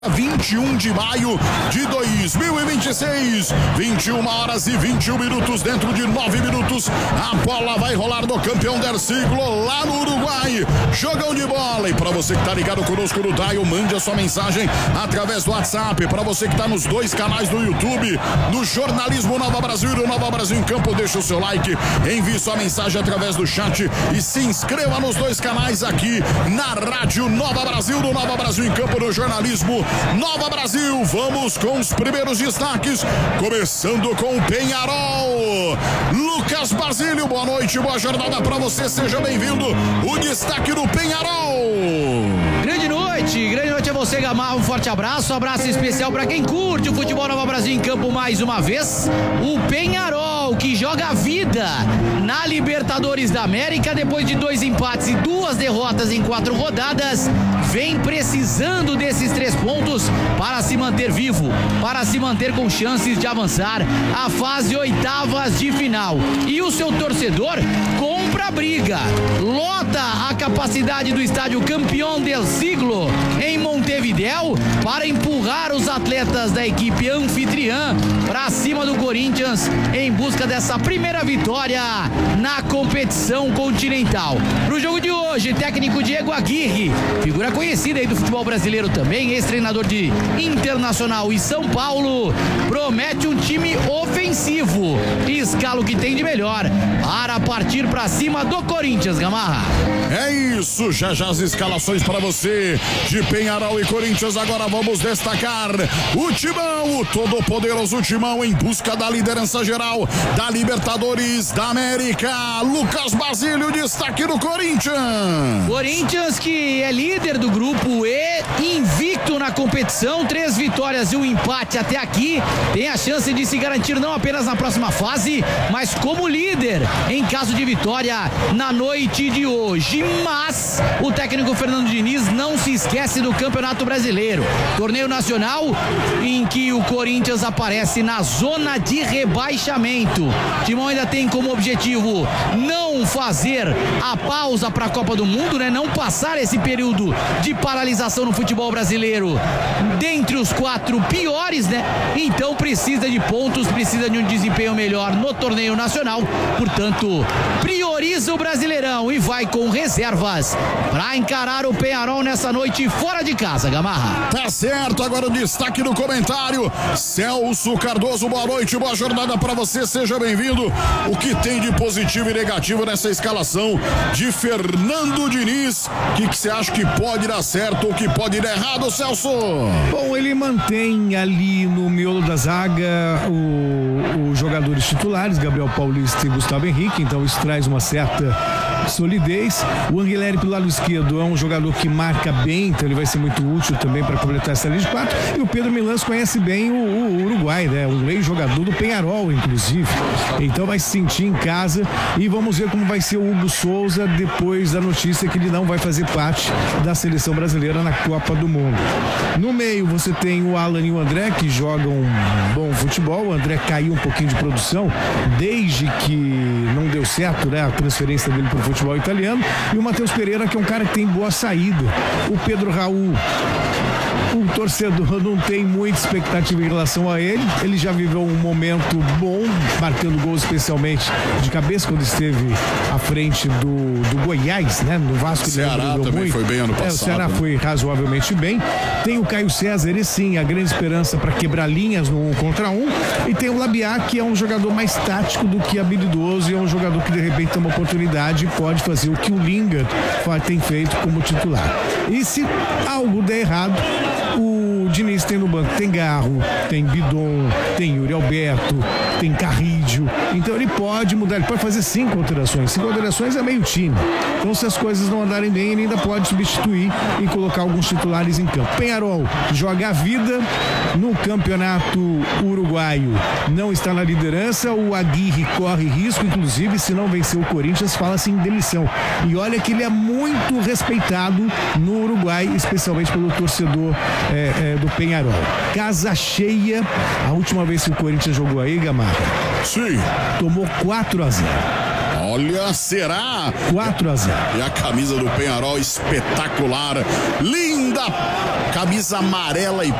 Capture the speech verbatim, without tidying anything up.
vinte e um de maio de dois mil e vinte e seis, vinte e uma horas e vinte e um minutos. Dentro de nove minutos a bola vai rolar no campeão del siglo lá no Uruguai. Jogão de bola. E para você que tá ligado conosco no Dial, mande a sua mensagem através do WhatsApp. Para você que tá nos dois canais do YouTube, do Jornalismo Nova Brasil e do Nova Brasil em Campo, deixa o seu like, envie sua mensagem através do chat e se inscreva nos dois canais aqui na Rádio Nova Brasil, do Nova Brasil em Campo, do Jornalismo Nova Brasil. Vamos com os primeiros destaques, começando com o Peñarol. Lucas Basílio, boa noite, boa jornada para você, seja bem-vindo. O destaque do Peñarol. Grande noite, grande noite a você, Gamarra, um forte abraço, um abraço especial para quem curte o futebol Nova Brasil em Campo mais uma vez. O Peñarol, que joga a vida na Libertadores da América, depois de dois empates e duas derrotas em quatro rodadas, vem precisando desses três pontos para se manter vivo, para se manter com chances de avançar à fase oitavas de final. E o seu torcedor compra a briga, lota a capacidade do estádio Campeão del Siglo em Montevidéu para empurrar os atletas da equipe anfitriã para cima do Corinthians em busca dessa primeira vitória na competição continental. Pro jogo de hoje, técnico Diego Aguirre, figura conhecida aí do futebol brasileiro também, ex-treinador de Internacional e São Paulo, promete um time ofensivo e escala o que tem de melhor para partir para cima do Corinthians, Gamarra. É isso, já já as escalações para você de Peñarol e Corinthians. Agora vamos destacar o Timão, o todo-poderoso Timão em busca da liderança geral da Libertadores da América. Lucas Basílio, destaque do Corinthians. Corinthians, que é líder do grupo E, invicto na competição, três vitórias e um empate até aqui, tem a chance de se garantir não apenas na próxima fase, mas como líder em caso de vitória na noite de hoje. Mas o técnico Fernando Diniz não se esquece do Campeonato Brasileiro, torneio nacional em que o Corinthians aparece na zona de rebaixamento. O Timão ainda tem como objetivo não fazer a pausa para a Copa do Mundo, né? Não passar esse período de paralisação no futebol brasileiro dentre os quatro piores, né? Então precisa de pontos, precisa de um desempenho melhor no torneio nacional, portanto prioriza o Brasileirão e vai com reservas para encarar o Peñarol nessa noite fora de casa, Gamarra. Tá certo, agora o destaque do comentário, Celso Cardoso, boa noite, boa jornada para você, seja bem-vindo. O que tem de positivo e negativo nessa escalação de Fernando Diniz? O que você acha que pode dar certo ou que pode dar errado, Celso? Bom, ele mantém ali no miolo da zaga os jogadores titulares, Gabriel Paulista e Gustavo Henrique, então isso traz uma certa solidez. O Anguilera pelo lado esquerdo é um jogador que marca bem, então ele vai ser muito útil também para completar essa linha de quatro. E o Pedro Milans conhece bem o, o Uruguai, né? Um ex-jogador do Peñarol, inclusive. Então vai se sentir em casa e vamos ver como vai ser o Hugo Souza depois da notícia que ele não vai fazer parte da seleção brasileira na Copa do Mundo. No meio você tem o Alan e o André, que jogam bom futebol. O André caiu um pouquinho de produção desde que não deu certo, né, a transferência dele para o futebol italiano. E o Matheus Pereira, que é um cara que tem boa saída. O Pedro Raul, o torcedor não tem muita expectativa em relação a ele. Ele já viveu um momento bom, marcando gols especialmente de cabeça quando esteve à frente do, do Goiás, né? No Vasco. O Ceará também muito. Foi bem ano passado. É, o Ceará né? foi razoavelmente bem. Tem o Caio César, ele sim, a grande esperança para quebrar linhas no um contra um. E tem o Labiá, que é um jogador mais tático do que habilidoso e é um jogador que de repente tem uma oportunidade e pode fazer o que o Linga tem feito como titular. E se algo der errado, o Diniz tem no banco, tem Garro, tem Bidon, tem Yuri Alberto, tem Carrídio, então ele pode mudar, ele pode fazer cinco alterações, cinco alterações é meio time, então se as coisas não andarem bem, ele ainda pode substituir e colocar alguns titulares em campo. Peñarol joga a vida no campeonato uruguaio, não está na liderança, o Aguirre corre risco, inclusive se não vencer o Corinthians, fala-se em demissão, e olha que ele é muito respeitado no Uruguai, especialmente pelo torcedor é, é, do Peñarol. Casa cheia, a última vez que o Corinthians jogou aí, Gamarra, sim, tomou quatro a zero. Olha, será? quatro a zero. E a camisa do Penharol espetacular, linda, camisa amarela e